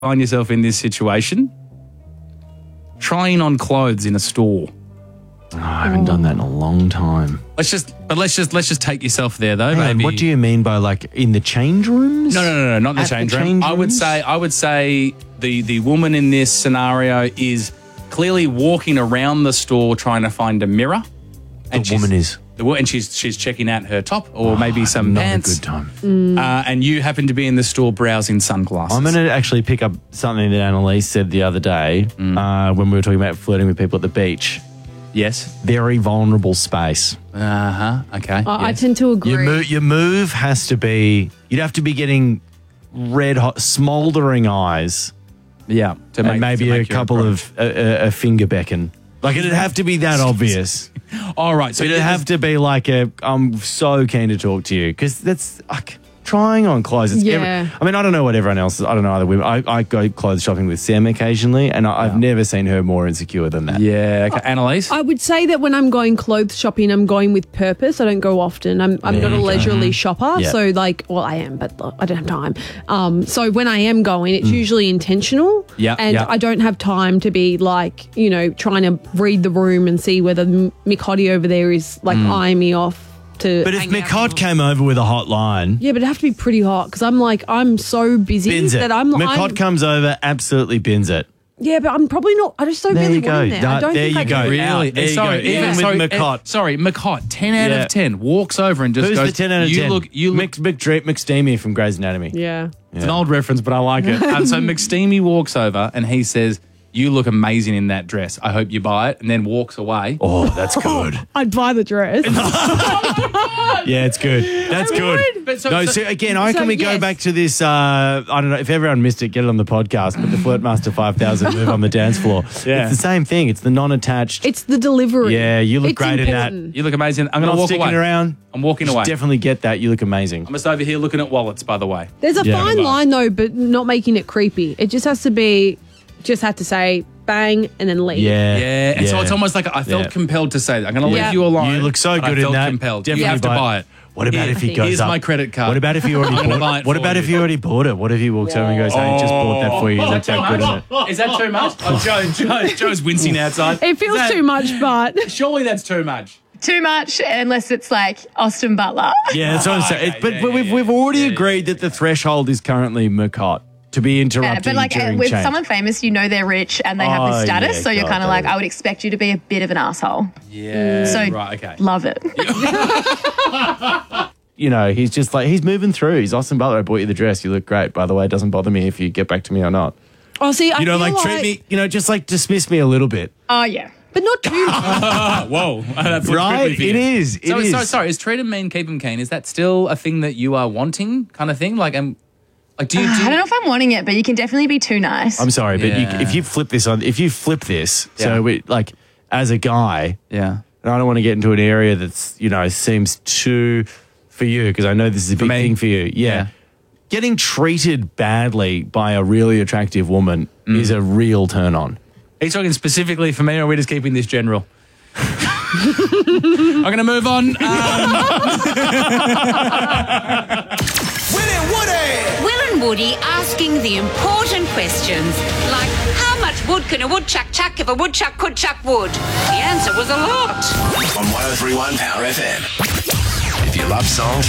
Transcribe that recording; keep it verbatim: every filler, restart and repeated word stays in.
find yourself in this situation, trying on clothes in a store. Oh, I haven't done that in a long time. Let's just, but let's just let's just take yourself there though, Hang on, baby. what do you mean by like in the change rooms? No, no, no, no, not in the At the change room. change I would rooms? say, I would say the the woman in this scenario is clearly walking around the store trying to find a mirror. The woman is. The wo- and she's she's checking out her top or maybe some Not pants. a good time. Uh, and you happen to be in the store browsing sunglasses. I'm going to actually pick up something that Annalise said the other day uh, when we were talking about flirting with people at the beach. Yes. Very vulnerable space. Uh huh. Okay. I, I yes. tend to agree. Your, mo- your move has to be, you'd have to be getting red hot, smouldering eyes Yeah. To and maybe to a make your couple approach. of, a, a, a finger beckon. Like it'd have to be that obvious. All right. So So it'd have to be like a, I'm so keen to talk to you because that's like trying on clothes. It's Yeah. every- I mean, I don't know what everyone else, I don't know other women. I, I go clothes shopping with Sam occasionally and I, I've never seen her more insecure than that. Yeah. Okay. Annalise. I would say that when I'm going clothes shopping, I'm going with purpose. I don't go often. I'm, I'm There not a you go. leisurely shopper. Yeah. So, like, well, I am, but I don't have time. Um, so, when I am going, Mm. it's usually intentional. Yeah, And yeah. I don't have time to be, like, you know, trying to read the room and see whether M- Mick Hottie over there is, like, eyeing me off to. But if hang out McHot with. came over with a hot line, Yeah, but it'd have to be pretty hot because I'm, like, I'm so busy bins it. that I'm McHot I'm- comes over, absolutely bins it. Yeah, but I'm probably not. I just don't There really you go. want him there. I That- don't there think you I go. can. Really? Out. There you sorry, go. Even with sorry, McHot. uh, sorry, McHot. Ten out Yeah. of ten. Walks over and just Who's goes. the ten out of you ten? Look, you look. Mc, McDreep, McSteamy from Grey's Anatomy. Yeah. It's an old reference, but I like it. Um, so McSteamy walks over and he says, "You look amazing in that dress. I hope you buy it." And then walks away. Oh, that's good. I'd buy the dress. Yeah, it's good. That's good. But so- no, so- so again, I so can we go yes. back to this? Uh, I don't know if everyone missed it. Get it on the podcast. But the Flirtmaster five thousand move on the dance floor. Yeah. It's the same thing. It's the non-attached. It's the delivery. Yeah, you look It's great in that. important. You look amazing. I'm going Not to walk sticking away. around. I'm walking You should away. Definitely get that. You look amazing. I'm just over here looking at wallets, by the way. There's a Yeah. fine line though, but not making it creepy. It just has to be, just have to say bang and then leave. Yeah, Yeah, and so it's almost like I felt Yeah. compelled to say that. I'm going to Yeah. leave you alone. You look so but I good in felt that. compelled. Definitely you have to buy it. What about Here- if he goes Here's up? my credit card. What about if he already I'm gonna bought buy it? it What for about if you. he already bought it? What if he walks over and goes, "Hey, just bought that for you. You look that good in it." Is that too much? Oh, Joe, Joe, Joe's wincing outside. It feels Is that- too much, but Surely that's too much. Too much, unless it's like Austin Butler. Yeah, that's what I'm saying. okay, But, yeah, but yeah, we've yeah. we've already Yeah, yeah. agreed that the threshold is currently McHot to be Yeah, interrupting but like uh, during with change. someone famous, you know they're rich and they have Oh, this status, yeah, so you're God, kind of like, that- I would expect you to be a bit of an asshole. Yeah. So right. Okay. love it. You know, he's just like, he's moving through. He's Austin Butler. I bought you the dress. You look great. By the way, it doesn't bother me if you get back to me or not. oh, see, I You know, feel like, treat me, you know, just like dismiss me a little bit. Oh yeah. but not too much. Ah, whoa. That's what's Right? creepy for It you. is. It so, is. so sorry. Is treat him mean, keep him keen? Is that still a thing that you are wanting, kind of thing? Like, um, like do you? Do I you don't know if I'm wanting it, but you can definitely be too nice. I'm sorry, but Yeah. you, if you flip this on, if you flip this, Yeah. so we, like, as a guy, yeah. and I don't want to get into an area that's, you know, seems too, for you, because I know this is a big me? thing for you. Yeah. Yeah. Getting treated badly by a really attractive woman Mm. is a real turn on. Are you talking specifically for me, or are we just keeping this general? I'm going to move on. Um, Will and Woody asking the important questions, like how much wood can a woodchuck chuck if a woodchuck could chuck wood? The answer was a lot. On one oh three point one Power F M. If you love songs